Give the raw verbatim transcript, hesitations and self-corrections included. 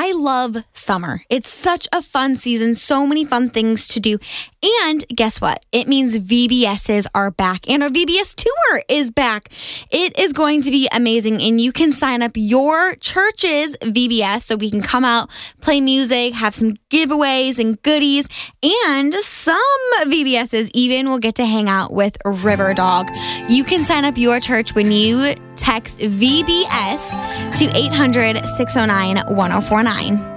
I love summer. It's such a fun season, so many fun things to do. And guess what? It means V B S's are back and our V B S tour is back. It is going to be amazing, and you can sign up your church's V B S so we can come out, play music, have some giveaways and goodies, and some V B S's even will get to hang out with River Dog. You can sign up your church when you text V B S to eight hundred, six oh nine, one oh four nine.